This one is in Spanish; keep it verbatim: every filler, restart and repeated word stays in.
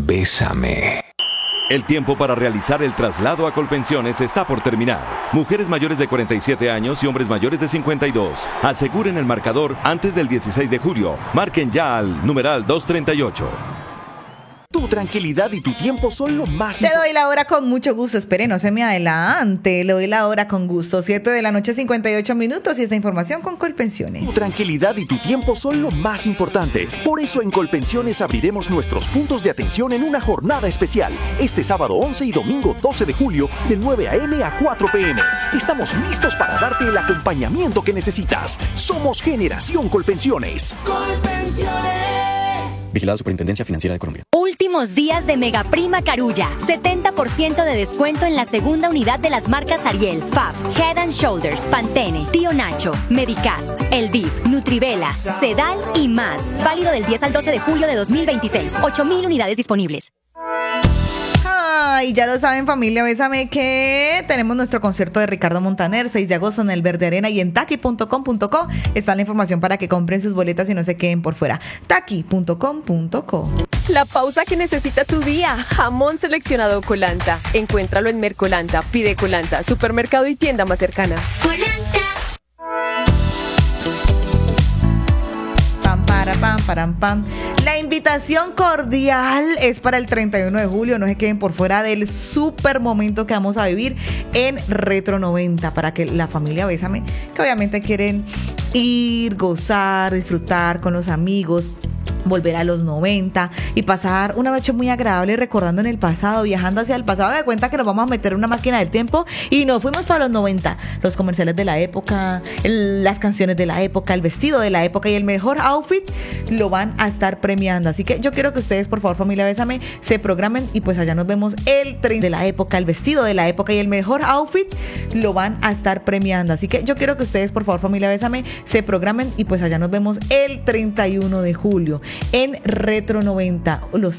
Bésame. El tiempo para realizar el traslado a Colpensiones está por terminar. Mujeres mayores de cuarenta y siete años y hombres mayores de cincuenta y dos. Aseguren el marcador antes del dieciséis de julio. Marquen ya al numeral doscientos treinta y ocho. Tu tranquilidad y tu tiempo son lo más Te doy la hora con mucho gusto. Espere, no se me adelante. Le doy la hora con gusto. siete de la noche, cincuenta y ocho minutos. Y esta información con Colpensiones. Tu tranquilidad y tu tiempo son lo más importante. Por eso en Colpensiones abriremos nuestros puntos de atención en una jornada especial. Este sábado once y domingo doce de julio, de nueve a.m. a cuatro p.m. Estamos listos para darte el acompañamiento que necesitas. Somos Generación Colpensiones. Colpensiones. Vigilado Superintendencia Financiera de Colombia. Últimos días de Mega Prima Carulla. setenta por ciento de descuento en la segunda unidad de las marcas Ariel, Fab, Head and Shoulders, Pantene, Tío Nacho, Medicasp, Elviv, Nutrivela, Sedal y más. Válido del diez al doce de julio de dos mil veintiséis. ocho mil unidades disponibles. Ay, ya lo saben, familia, bésame que tenemos nuestro concierto de Ricardo Montaner, seis de agosto en el Verde Arena, y en taki punto com punto co está la información para que compren sus boletas y no se queden por fuera. taki punto com punto co. La pausa que necesita tu día. Jamón seleccionado Colanta. Encuéntralo en Mercolanta. Pide Colanta, supermercado y tienda más cercana. Colanta. Pam, para, pam, param, pam. La invitación cordial es para el treinta y uno de julio. No se queden por fuera del super momento que vamos a vivir en Retro noventa, para que la familia Bésame, que obviamente quieren ir, gozar, disfrutar con los amigos, volver a los noventa y pasar una noche muy agradable recordando en el pasado, viajando hacia el pasado. De cuenta que nos vamos a meter en una máquina del tiempo y nos fuimos para los noventa. Los comerciales de la época, el, las canciones de la época, el vestido de la época y el mejor outfit lo van a estar premiando. Así que yo quiero que ustedes, por favor, familia Bésame, se programen y pues allá nos vemos el treinta de la época, el vestido de la época y el mejor outfit lo van a estar premiando. Así que yo quiero que ustedes, por favor, familia Bésame, se programen y pues allá nos vemos el treinta y uno de julio en Retro noventa. Los